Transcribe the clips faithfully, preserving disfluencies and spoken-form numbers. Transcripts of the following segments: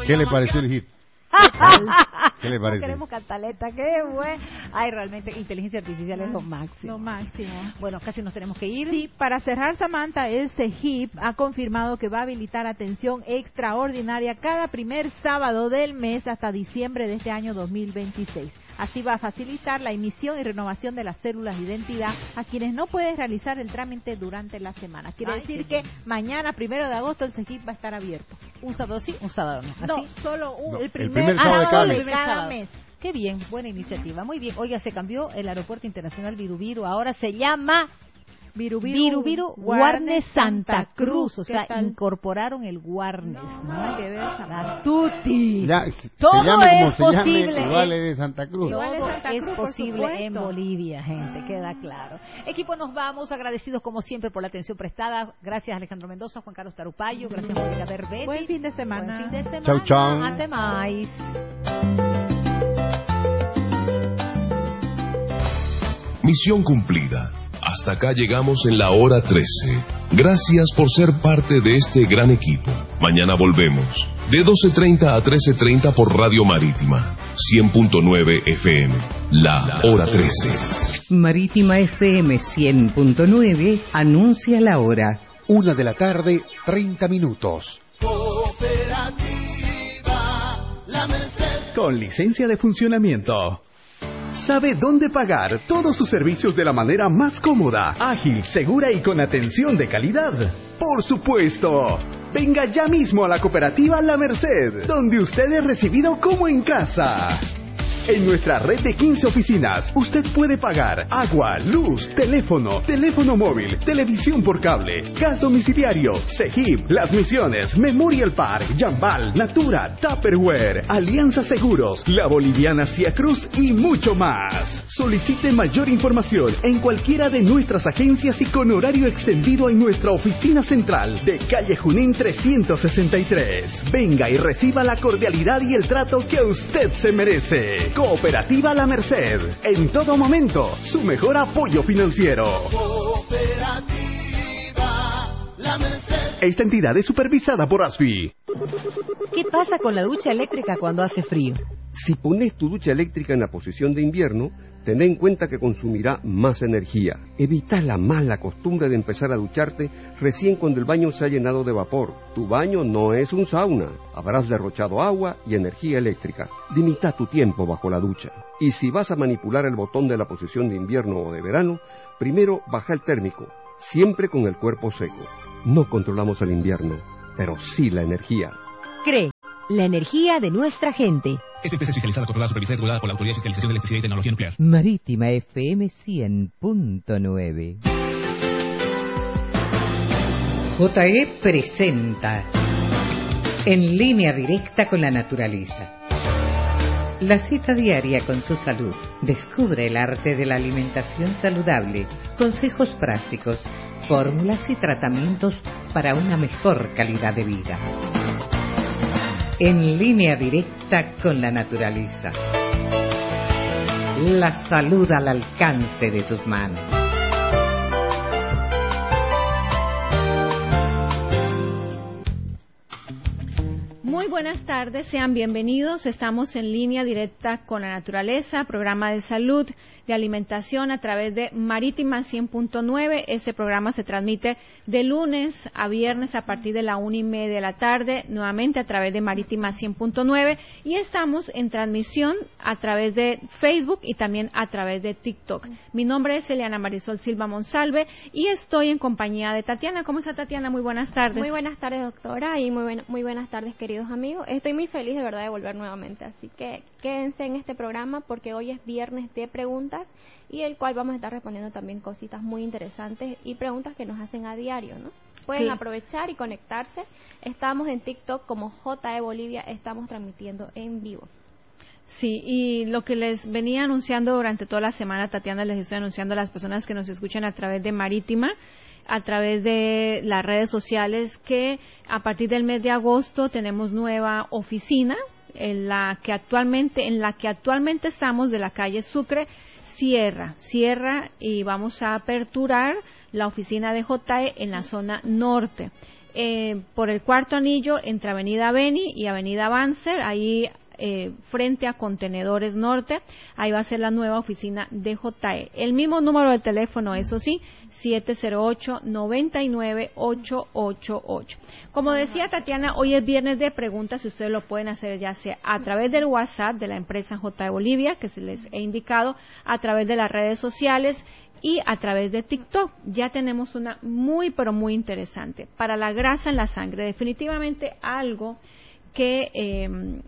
¿Qué le pareció el hit? ¿Qué le parece? No queremos cantaleta, qué bueno. Ay, realmente, inteligencia artificial es lo máximo. Lo máximo. Bueno, casi nos tenemos que ir. Sí, para cerrar, Samantha, el CEGIP ha confirmado que va a habilitar atención extraordinaria cada primer sábado del mes hasta diciembre de este año dos mil veintiséis. Así va a facilitar la emisión y renovación de las cédulas de identidad a quienes no pueden realizar el trámite durante la semana. Quiere Ay, decir que bien. Mañana, primero de agosto, el CEGIP va a estar abierto. Un sábado sí, un sábado no. No, ¿Así? solo un, No, el, el primer primer sábado de cada de mes. cada sábado. mes. Qué bien, buena iniciativa. Muy bien. Oiga, se cambió el Aeropuerto Internacional Virubiru. Ahora se llama Virubiru, Viru Viru Guarnes Santa Cruz. O sea, ¿Qué tal? incorporaron el Guarnes. No, ¿no? nada que ver, La Samantha. tuti. Ya, Todo se llame como es se llame, posible. igual es de Santa Cruz. Igual de Todo Santa es Cruz, por posible supuesto. en Bolivia, gente, queda claro. Equipo, nos vamos, agradecidos como siempre por la atención prestada. Gracias Alejandro Mendoza, Juan Carlos Tarupayo, gracias Mónica Berbetti. Buen fin de semana. Buen fin de semana. Chau, chau. Ate mais. Misión cumplida. Hasta acá llegamos en la hora trece. Gracias por ser parte de este gran equipo. Mañana volvemos. De doce treinta a trece treinta por Radio Marítima. cien punto nueve F M. La hora trece. Marítima F M cien punto nueve anuncia la hora. Una de la tarde, treinta minutos. Con licencia de funcionamiento. Sabe dónde pagar todos sus servicios de la manera más cómoda, ágil, segura y con atención de calidad. ¡Por supuesto! Venga ya mismo a la cooperativa La Merced, donde usted es recibido como en casa. En nuestra red de quince oficinas, usted puede pagar agua, luz, teléfono, teléfono móvil, televisión por cable, gas domiciliario, CEGIP, Las Misiones, Memorial Park, Jambal, Natura, Tupperware, Alianza Seguros, La Boliviana Cia Cruz y mucho más. Solicite mayor información en cualquiera de nuestras agencias y con horario extendido en nuestra oficina central de calle Junín trescientos sesenta y tres. Venga y reciba la cordialidad y el trato que a usted se merece. Cooperativa La Merced, en todo momento, su mejor apoyo financiero. Cooperativa La Merced. Esta entidad es supervisada por ASFI. ¿Qué pasa con la ducha eléctrica cuando hace frío? Si pones tu ducha eléctrica en la posición de invierno, ten en cuenta que consumirá más energía. Evita la mala costumbre de empezar a ducharte recién cuando el baño se ha llenado de vapor. Tu baño no es un sauna. Habrás derrochado agua y energía eléctrica. Limita tu tiempo bajo la ducha. Y si vas a manipular el botón de la posición de invierno o de verano, primero baja el térmico, siempre con el cuerpo seco. No controlamos el invierno, pero sí la energía. CRE, la energía de nuestra gente. Esta empresa es fiscalizada, controlada, supervisada y regulada por la Autoridad de Fiscalización de Electricidad y Tecnología Nuclear. Marítima F M cien punto nueve. J E presenta En línea directa con la naturaleza. La cita diaria con su salud. Descubre el arte de la alimentación saludable, consejos prácticos, fórmulas y tratamientos para una mejor calidad de vida. En línea directa con la naturaleza. La salud al alcance de tus manos. Muy buenas tardes, sean bienvenidos. Estamos en línea directa con la naturaleza, programa de salud, de alimentación a través de Marítima cien punto nueve. Este programa se transmite de lunes a viernes a partir de la una y media de la tarde, nuevamente a través de Marítima cien punto nueve. Y estamos en transmisión a través de Facebook y también a través de TikTok. Mi nombre es Eliana Marisol Silva Monsalve y estoy en compañía de Tatiana. ¿Cómo está, Tatiana? Muy buenas tardes. Muy buenas tardes, doctora, y muy, buen, muy buenas tardes, queridos amigos. Estoy muy feliz de verdad de volver nuevamente, así que quédense en este programa porque hoy es viernes de preguntas y el cual vamos a estar respondiendo también cositas muy interesantes y preguntas que nos hacen a diario, ¿no? Pueden sí. aprovechar y conectarse. Estamos en TikTok como J E Bolivia, estamos transmitiendo en vivo. Sí, y lo que les venía anunciando durante toda la semana, Tatiana, les estoy anunciando a las personas que nos escuchan a través de Marítima, a través de las redes sociales, que a partir del mes de agosto tenemos nueva oficina en la que actualmente en la que actualmente estamos, de la calle Sucre. Cierra, cierra y vamos a aperturar la oficina de J E en la zona norte. eh, por el cuarto anillo entre Avenida Beni y Avenida Banzer, ahí eh, frente a Contenedores Norte, ahí va a ser la nueva oficina de J E. El mismo número de teléfono, eso sí, siete cero ocho, nueve nueve, ocho ocho ocho. Como decía Tatiana, hoy es viernes de preguntas y ustedes lo pueden hacer ya sea a través del WhatsApp de la empresa J E Bolivia, que se les he indicado, a través de las redes sociales y a través de TikTok. Ya tenemos una muy, pero muy interesante. Para la grasa en la sangre, definitivamente algo que eh,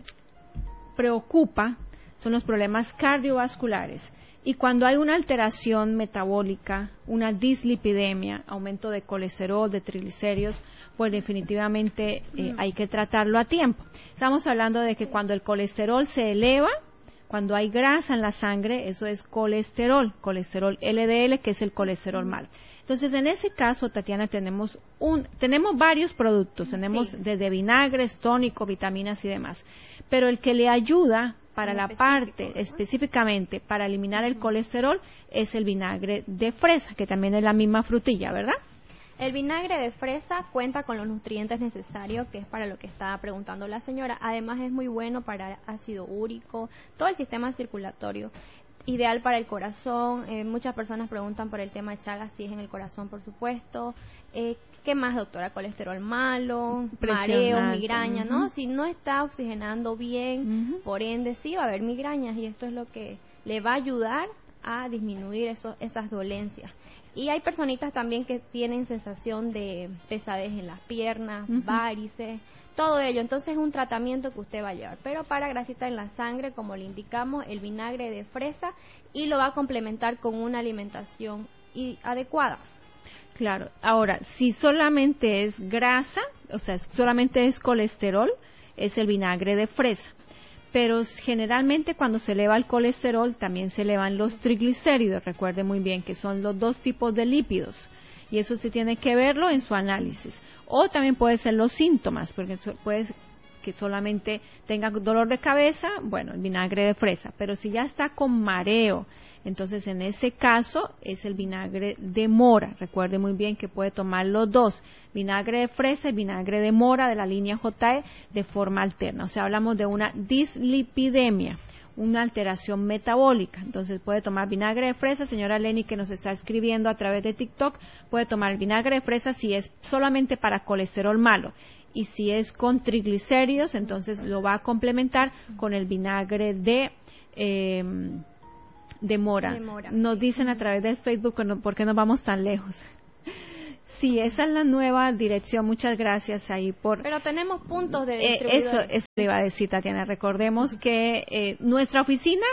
preocupa son los problemas cardiovasculares. Y cuando hay una alteración metabólica, una dislipidemia, aumento de colesterol, de triglicéridos, pues definitivamente eh, hay que tratarlo a tiempo. Estamos hablando de que cuando el colesterol se eleva, cuando hay grasa en la sangre, eso es colesterol, colesterol L D L, que es el colesterol malo. Entonces, en ese caso, Tatiana, tenemos un, tenemos varios productos, tenemos sí. desde vinagres, tónicos, vitaminas y demás, pero el que le ayuda para la parte, específicamente para eliminar el colesterol, es el vinagre de fresa, que también es la misma frutilla, ¿verdad? El vinagre de fresa cuenta con los nutrientes necesarios, que es para lo que estaba preguntando la señora. Además, es muy bueno para ácido úrico, todo el sistema circulatorio. Ideal para el corazón. Eh, muchas personas preguntan por el tema de Chagas, si es en el corazón, por supuesto. Eh, ¿Qué más, doctora? Colesterol malo, mareos, migraña, ¿no? Uh-huh. Si no está oxigenando bien, uh-huh. por ende sí va a haber migrañas, y esto es lo que le va a ayudar a disminuir eso, esas dolencias. Y hay personitas también que tienen sensación de pesadez en las piernas, uh-huh. varices, todo ello. Entonces es un tratamiento que usted va a llevar. Pero para grasita en la sangre, como le indicamos, el vinagre de fresa, y lo va a complementar con una alimentación y adecuada. Claro. Ahora, si solamente es grasa, o sea, solamente es colesterol, es el vinagre de fresa. Pero generalmente cuando se eleva el colesterol también se elevan los triglicéridos. Recuerde muy bien que son los dos tipos de lípidos, y eso sí tiene que verlo en su análisis. O también puede ser los síntomas, porque puede que solamente tenga dolor de cabeza, bueno, el vinagre de fresa. Pero si ya está con mareo, entonces en ese caso es el vinagre de mora. Recuerde muy bien que puede tomar los dos, vinagre de fresa y vinagre de mora de la línea J E, de forma alterna. O sea, hablamos de una dislipidemia, una alteración metabólica. Entonces puede tomar vinagre de fresa. Señora Lenny, que nos está escribiendo a través de TikTok, puede tomar el vinagre de fresa si es solamente para colesterol malo, y si es con triglicéridos, entonces lo va a complementar con el vinagre de eh, de mora. de mora. Nos dicen a través del Facebook que no, ¿por qué nos vamos tan lejos? Sí, esa es la nueva dirección. Muchas gracias ahí por... Pero tenemos puntos de eh, eso, eso le iba a decir, Tatiana. Recordemos que eh, nuestra oficina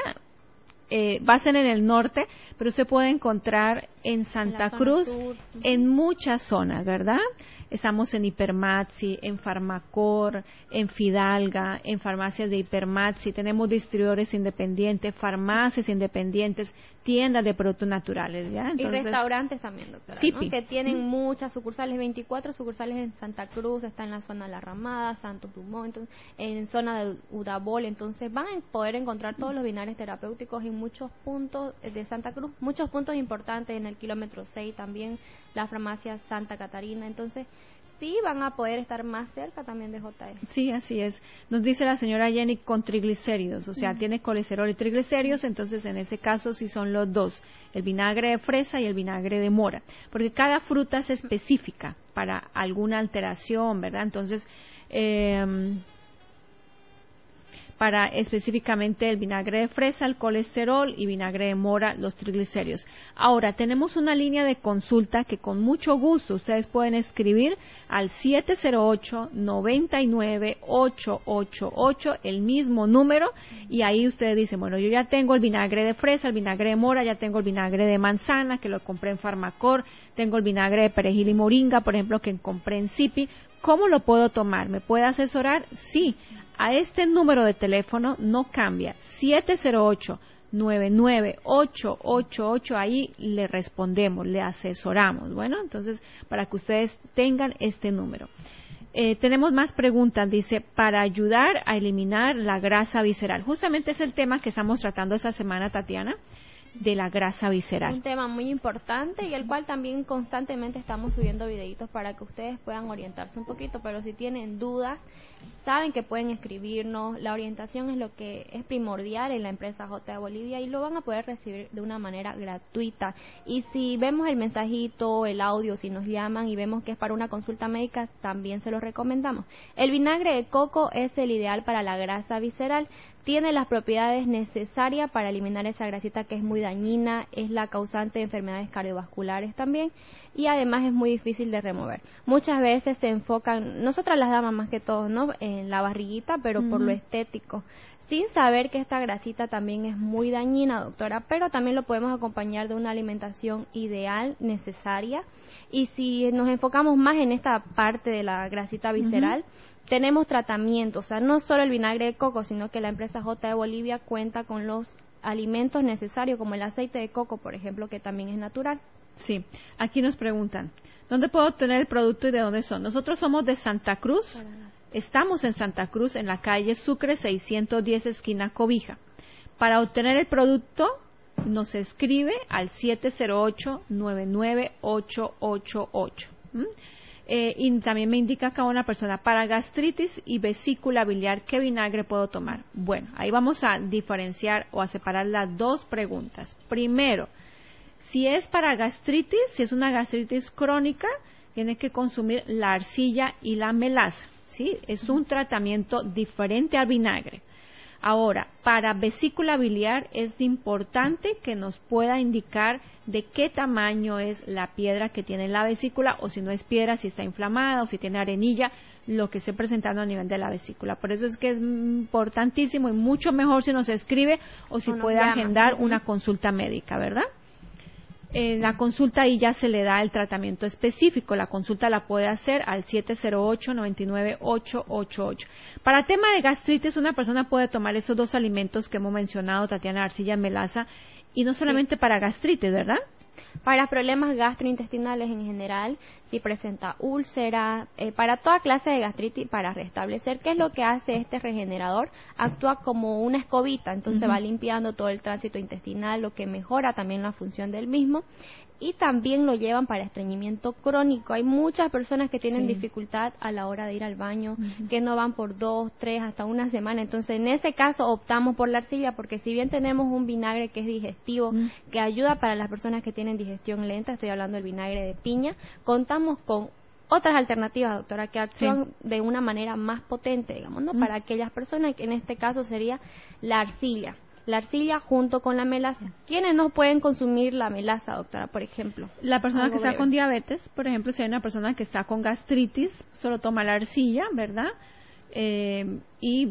eh, va a ser en el norte, pero se puede encontrar en Santa en Cruz, sur. En muchas zonas, ¿verdad? Estamos en Hipermatzi, en Farmacor, en Fidalga, en farmacias de Hipermatzi, tenemos distribuidores independientes, farmacias independientes, tiendas de productos naturales, ¿ya? Entonces, y restaurantes también, doctora, ¿no? Que tienen mm. muchas sucursales, veinticuatro sucursales en Santa Cruz, está en la zona de La Ramada, Santos Dumont, entonces, en zona de Udabol, entonces van a poder encontrar todos los vinagres terapéuticos en muchos puntos de Santa Cruz, muchos puntos importantes en el kilómetro seis también, la farmacia Santa Catarina, entonces sí van a poder estar más cerca también de J E. Sí, así es. Nos dice la señora Jenny con triglicéridos, o sea, uh-huh. tiene colesterol y triglicéridos, entonces en ese caso sí son los dos, el vinagre de fresa y el vinagre de mora, porque cada fruta es específica para alguna alteración, ¿verdad? Entonces, eh, para específicamente el vinagre de fresa, el colesterol, y vinagre de mora, los triglicéridos. Ahora, tenemos una línea de consulta que con mucho gusto ustedes pueden escribir al siete cero ocho, nueve nueve, ocho ocho ocho, el mismo número, y ahí ustedes dicen, bueno, yo ya tengo el vinagre de fresa, el vinagre de mora, ya tengo el vinagre de manzana, que lo compré en Farmacor, tengo el vinagre de perejil y moringa, por ejemplo, que compré en Zipi. ¿Cómo lo puedo tomar? ¿Me puede asesorar? Sí. A este número de teléfono no cambia, siete cero ocho, nueve nueve, ocho ocho ocho, ahí le respondemos, le asesoramos. Bueno, entonces, para que ustedes tengan este número. Eh, tenemos más preguntas, dice, para ayudar a eliminar la grasa visceral. Justamente es el tema que estamos tratando esta semana, Tatiana. de la grasa visceral. Un tema muy importante y el cual también constantemente estamos subiendo videitos para que ustedes puedan orientarse un poquito, pero si tienen dudas, saben que pueden escribirnos. La orientación es lo que es primordial en la empresa J de Bolivia y lo van a poder recibir de una manera gratuita. Y si vemos el mensajito, el audio, si nos llaman y vemos que es para una consulta médica, también se los recomendamos. El vinagre de coco es el ideal para la grasa visceral. Tiene las propiedades necesarias para eliminar esa grasita que es muy dañina, es la causante de enfermedades cardiovasculares también y además es muy difícil de remover. Muchas veces se enfocan, nosotras las damas más que todo, ¿no?, en la barriguita, pero uh-huh. por lo estético, sin saber que esta grasita también es muy dañina, doctora, pero también lo podemos acompañar de una alimentación ideal, necesaria. Y si nos enfocamos más en esta parte de la grasita visceral, uh-huh. tenemos tratamientos, o sea, no solo el vinagre de coco, sino que la empresa J de Bolivia cuenta con los alimentos necesarios, como el aceite de coco, por ejemplo, que también es natural. Sí, aquí nos preguntan, ¿dónde puedo obtener el producto y de dónde son? Nosotros somos de Santa Cruz, estamos en Santa Cruz, en la calle Sucre seiscientos diez, esquina Cobija. Para obtener el producto, nos escribe al siete cero ocho, nueve nueve ocho ocho ocho. ¿Mm? Eh, y también me indica acá una persona, para gastritis y vesícula biliar, ¿qué vinagre puedo tomar? Bueno, ahí vamos a diferenciar o a separar las dos preguntas. Primero, si es para gastritis, si es una gastritis crónica, tiene que consumir la arcilla y la melaza, ¿sí? Es un tratamiento diferente al vinagre. Ahora, para vesícula biliar es importante que nos pueda indicar de qué tamaño es la piedra que tiene la vesícula, o si no es piedra, si está inflamada o si tiene arenilla, lo que esté presentando a nivel de la vesícula. Por eso es que es importantísimo y mucho mejor si nos escribe o si puede agendar una consulta médica, ¿verdad? En la consulta ahí ya se le da el tratamiento específico. La consulta la puede hacer al siete cero ocho, nueve nueve ocho ocho ocho. Para tema de gastritis, una persona puede tomar esos dos alimentos que hemos mencionado, Tatiana, arcilla y melaza, y no solamente sí. para gastritis, ¿verdad? Para problemas gastrointestinales en general, si presenta úlcera, eh, para toda clase de gastritis, para restablecer, ¿qué es lo que hace este regenerador? Actúa como una escobita, entonces uh-huh. va limpiando todo el tránsito intestinal, lo que mejora también la función del mismo. Y también lo llevan para estreñimiento crónico. Hay muchas personas que tienen sí. dificultad a la hora de ir al baño, uh-huh. que no van por dos, tres, hasta una semana. Entonces, en ese caso, optamos por la arcilla, porque si bien tenemos un vinagre que es digestivo, uh-huh. que ayuda para las personas que tienen digestión lenta, estoy hablando del vinagre de piña, contamos con otras alternativas, doctora, que actúan sí. de una manera más potente, digamos, ¿no? Uh-huh. Para aquellas personas, que en este caso sería la arcilla. La arcilla junto con la melaza. ¿Quiénes no pueden consumir la melaza, doctora, por ejemplo? La persona Algo que está breve. con diabetes, por ejemplo, si hay una persona que está con gastritis, solo toma la arcilla, ¿verdad? Eh, y